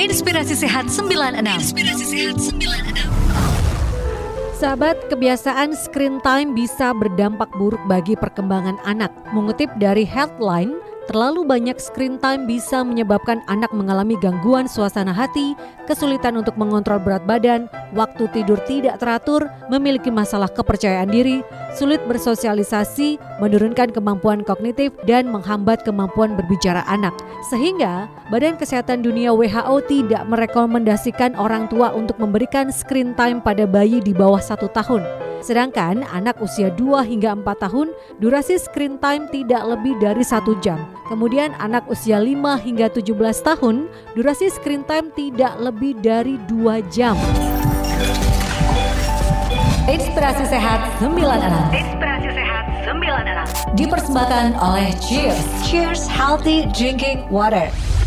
Inspirasi Sehat 96. Sahabat, kebiasaan screen time bisa berdampak buruk bagi perkembangan anak. Mengutip dari Healthline, terlalu banyak screen time bisa menyebabkan anak mengalami gangguan suasana hati, kesulitan untuk mengontrol berat badan, waktu tidur tidak teratur, memiliki masalah kepercayaan diri, sulit bersosialisasi, menurunkan kemampuan kognitif, dan menghambat kemampuan berbicara anak. Sehingga, Badan Kesehatan Dunia WHO tidak merekomendasikan orang tua untuk memberikan screen time pada bayi di bawah 1 tahun. Sedangkan anak usia 2 hingga 4 tahun, durasi screen time tidak lebih dari 1 jam. Kemudian anak usia 5 hingga 17 tahun, durasi screen time tidak lebih dari 2 jam. Inspirasi Sehat 96. Dipersembahkan oleh Cheers. Cheers Healthy Drinking Water.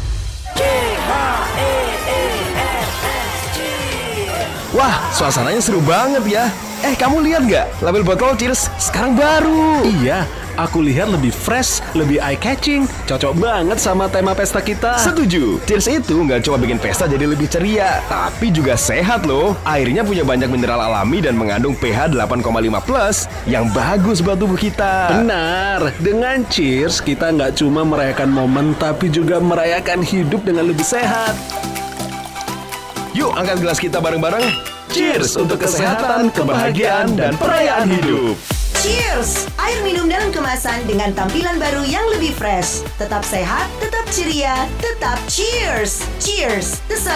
Wah, suasananya seru banget ya. Kamu lihat nggak? Label botol Cheers sekarang baru. Iya, aku lihat lebih fresh, lebih eye-catching. Cocok banget sama tema pesta kita. Setuju. Cheers itu nggak cuma bikin pesta jadi lebih ceria, tapi juga sehat loh. Airnya punya banyak mineral alami dan mengandung pH 8,5+ yang bagus buat tubuh kita. Benar, dengan Cheers kita nggak cuma merayakan momen, tapi juga merayakan hidup dengan lebih sehat. Yuk angkat gelas kita bareng-bareng. Cheers untuk kesehatan, kebahagiaan, dan perayaan hidup. Cheers! Air minum dalam kemasan dengan tampilan baru yang lebih fresh. Tetap sehat, tetap ceria, tetap cheers! Cheers!